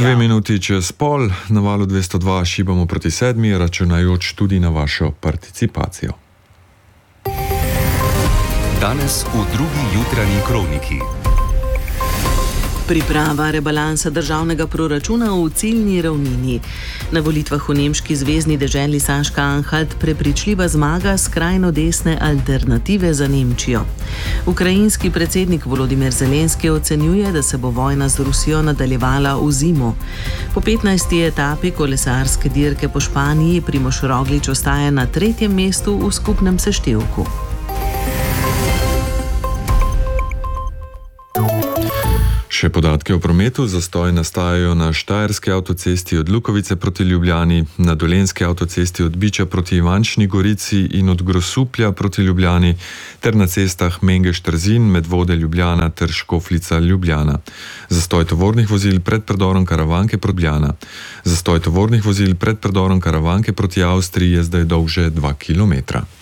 2 minuti čez pol, na valu 202 šibamo proti 7, računajoč tudi na vašo participacijo. Danes v drugi jutranji kroniki. Priprava rebalansa državnega proračuna v ciljni ravnini. Na volitvah v nemški zvezni deželi Saška-Anhalt prepričljiva zmaga skrajno desne alternative za Nemčijo. Ukrajinski predsednik Volodimir Zelenski ocenjuje, da se bo vojna z Rusijo nadaljevala v zimo. Po 15. etapi kolesarske dirke po Španiji Primož Roglič ostaja na 3. mestu v skupnem seštevku. Še podatke o prometu. Zastoji nastajajo na Štajerski avtocesti od Lukovice proti Ljubljani, na Dolenjski avtocesti od Biča proti Ivančni Gorici in od Grosuplja proti Ljubljani, ter na cestah Mengeš-Trzin, Medvode Ljubljana ter Škofljica Ljubljana. Zastoj tovornih vozil pred predorom Karavanke proti Ljubljana. Zastoj tovornih vozil pred predorom Karavanke proti Avstriji je zdaj dolg že 2 kilometra.